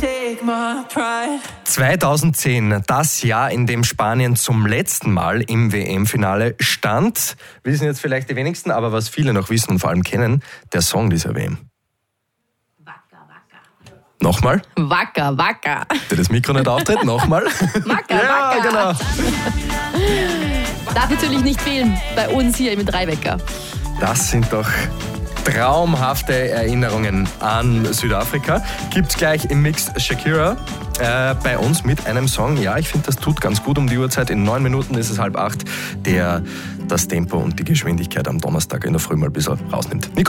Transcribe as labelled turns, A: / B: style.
A: take my pride.
B: 2010, das Jahr, in dem Spanien zum letzten Mal im WM-Finale stand. Wissen jetzt vielleicht die wenigsten, aber was viele noch wissen und vor allem kennen, der Song dieser WM.
C: Wacker, wacker.
B: Nochmal?
C: Wacker, wacker.
B: Der das Mikro nicht auftritt, nochmal.
C: Wacker,
B: Ja,
C: wacker.
B: genau.
C: Darf natürlich nicht fehlen bei uns hier im Dreiwecker.
B: Das sind doch traumhafte Erinnerungen an Südafrika. Gibt's gleich im Mix Shakira bei uns mit einem Song. Ja, ich finde, das tut ganz gut um die Uhrzeit. In 9 Minuten ist es 7:30, der das Tempo und die Geschwindigkeit am Donnerstag in der Früh mal ein bisschen rausnimmt. Nico.